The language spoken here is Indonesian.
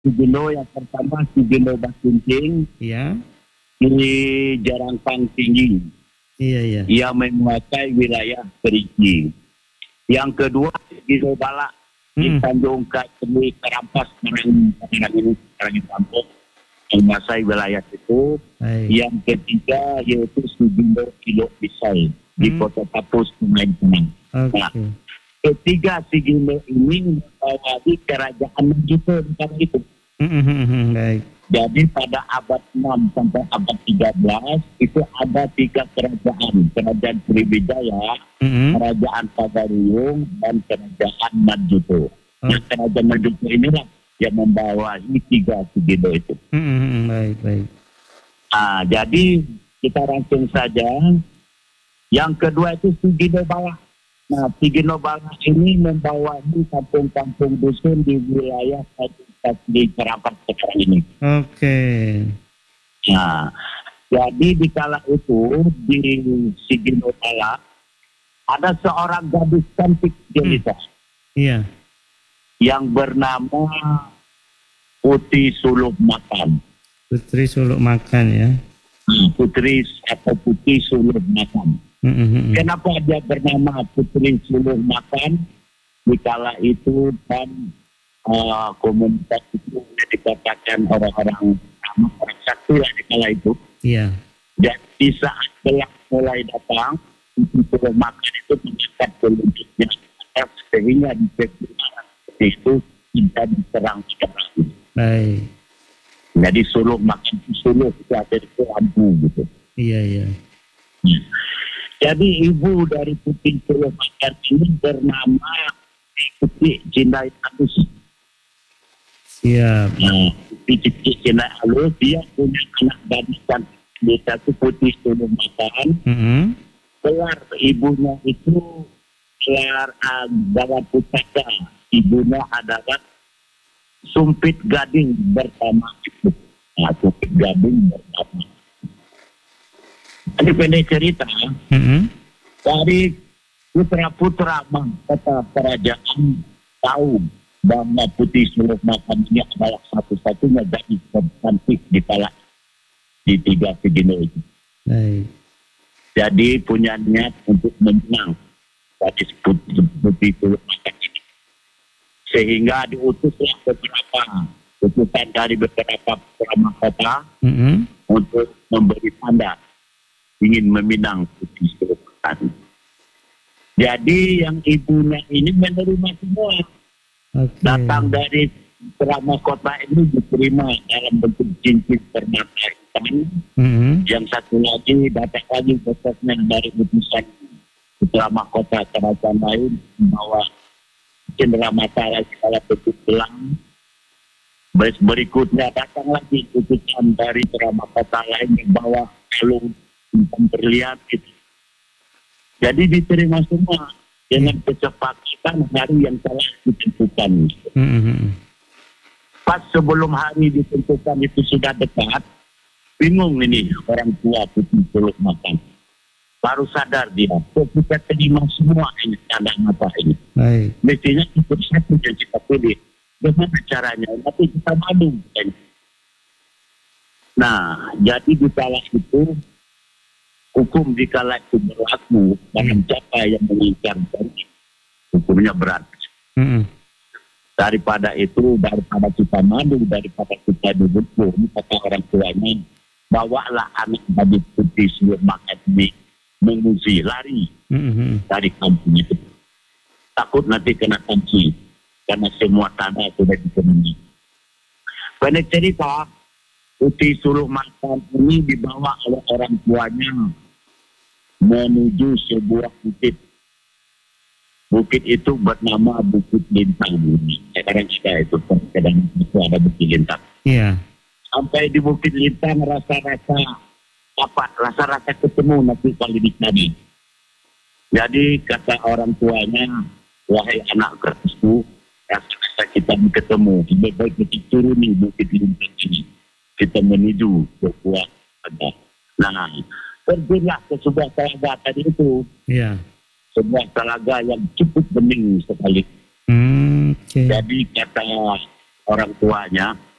Sugino yang pertama Sugino Bakunting Iya. di Jarangpang Tinggi. Iya, iya. Ia menguasai wilayah Perigi. Yang kedua Sugino Balak di Tanjung Kasemi Karampas sekarang ini Kampung menguasai wilayah itu. Baik. Yang ketiga yaitu Sugino Kilo Pisau di Kota Tapus Sungai Pinang. Oke. Nah, ketiga Sugino ini mengawali kerajaan Majuto di kala itu. Baik. Jadi pada abad 6 sampai abad 13 itu ada 3 kerajaan. Kerajaan Sriwijaya, Kerajaan Pagaruyung, dan Kerajaan Majuto. Nah, Kerajaan Majuto inilah yang membawahi 3 Sugino itu. Baik, baik. Jadi kita rancang saja. Yang kedua itu Sugino Bawah. Nah, Sugino Bawah ini membawahi kampung-kampung dusun di wilayah di Karampas sekarang ini. Oke. Nah, jadi di kala itu di Sugino Bawah ada seorang gadis cantik jelita. Iya. Yang bernama Putri Suluk Makan. Putri Suluk Makan ya. Putri Suluk Makan. Kenapa dia bernama Putri Suluk Makan? Di kala itu kan komunitas itu dikatakan orang-orang sakti lah di kala itu. Iya. Dan di saat gelap mulai datang, Putri Suluk Makan itu mengangkat telunjuknya sehingga diperkirakan itu tidak diserang. Baik. Jadi Suluk Makan Suluk itu ada itu lampu gitu. Iya, iya. Jadi ibu dari Putri Suluk Makan ini bernama Putri Cindai Alus. Siap. Putri Cindai Alus dia punya anak gadis dan dia itu Putri Suluk Makan. Gelar ibunya itu gelar Gawat Pusaka. Ibunya adalah Sumpit Gading bersama itu. Sumpit Gading bersama. Ini pendek cerita. Dari putra-putra mahkota kerajaan tahu bahwa Putri Suluk Makan ini adalah satu-satunya gadis cantik di kala di 3 Sugino itu. Baik. Jadi punya niat untuk menang gadis Putri Suluk Makan ini. Sehingga diutuslah beberapa utusan dari beberapa putra mahkota untuk memberi tanda ingin meminang Putri Suluk Makan. Jadi yang ibunya ini menerima semua. Datang dari putra mahkota ini diterima dalam bentuk cincin permata hitam. Yang satu lagi datang lagi besarnya dari utusan putra mahkota kerajaan lain membawa cendera mata lagi dalam bentuk gelang. Berikutnya datang lagi utusan dari putra mahkota lain membawa kalung berlian gitu. Jadi diterima semua dengan kecepatan hari yang telah ditentukan. Pas sebelum hari ditentukan itu sudah dekat, bingung ini orang tua Putri Suluk Makan. Baru sadar dia, kita terima semua ini tanda mata ini. Baik. Mestinya itu satu yang kita pilih. Bagaimana caranya? Tapi kita malu. Nah, jadi di kala itu hukum di kala itu berlaku dan siapa yang mengincar hukumnya berat. Daripada kita malu, daripada kita dihukum, kata orang tuanya, bawalah anak dari Putri Suluk Makan ini mengungsi, lari dari kampung itu. Takut nanti kena sanksi karena semua tanah sudah dipenuhi. Pendek cerita, Putri Suluk Makan ini dibawa oleh orang tuanya menuju sebuah bukit. Bukit itu bernama Bukit Lintang. Sekarang sudah itu kadang itu ada Bukit Lintang. Iya. Sampai di Bukit Lintang rasa-rasa ketemu nanti kali dicari. Jadi kata orang tuanya, wahai anak kerasku, rasa-rasa kita ketemu. Lebih baik kita turuni Bukit Lintang ini. Kita menuju ke buah ada. Nah, pergilah ke sebuah telaga tadi itu. Iya. Sebuah telaga yang cukup bening sekali. Okay. Jadi kata orang tuanya